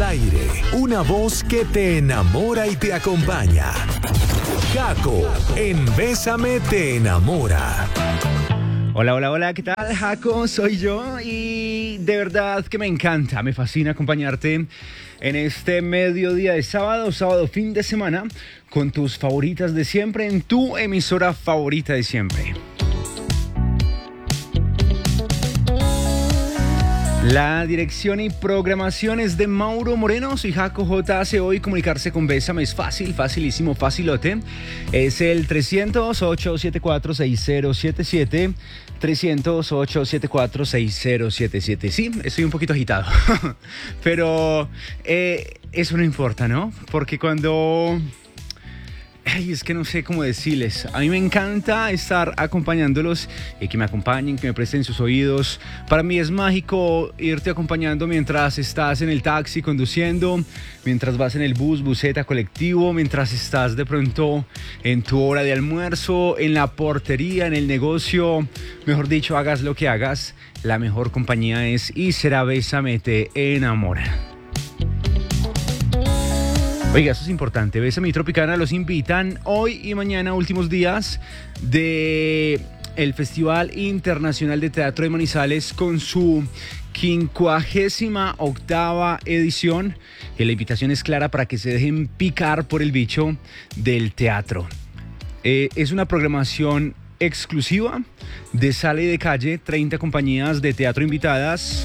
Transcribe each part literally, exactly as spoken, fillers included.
aire, una voz que te enamora y te acompaña. Jaco, en Bésame te enamora. Hola, hola, hola, ¿qué tal, Jaco? Soy yo y de verdad que me encanta, me fascina acompañarte en este mediodía de sábado, sábado fin de semana, con tus favoritas de siempre en tu emisora favorita de siempre. La dirección y programación es de Mauro Moreno. Soy Jaco J. Hace hoy comunicarse con Bésame es fácil, facilísimo, facilote. Es el trescientos, ocho setenta y cuatro, sesenta siete siete. trescientos, ocho setenta y cuatro, sesenta siete siete. Sí, estoy un poquito agitado. Pero eh, eso no importa, ¿no? Porque cuando... Ay, es que no sé cómo decirles. A mí me encanta estar acompañándolos y que me acompañen, que me presten sus oídos. Para mí es mágico irte acompañando mientras estás en el taxi conduciendo, mientras vas en el bus, buseta, colectivo, mientras estás de pronto en tu hora de almuerzo, en la portería, en el negocio. Mejor dicho, hagas lo que hagas, la mejor compañía es y será Bésame te enamora. Oiga, eso es importante. Bésame y Tropicana los invitan hoy y mañana, últimos días de el Festival Internacional de Teatro de Manizales con su quincuagésima octava edición. Y la invitación es clara para que se dejen picar por el bicho del teatro. Eh, es una programación exclusiva de sala y de calle, treinta compañías de teatro invitadas.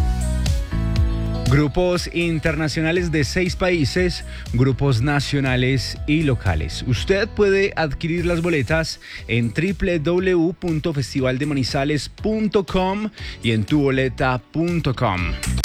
Grupos internacionales de seis países, grupos nacionales y locales. Usted puede adquirir las boletas en doble u doble u doble u punto festival de manizales punto com y en tu boleta punto com.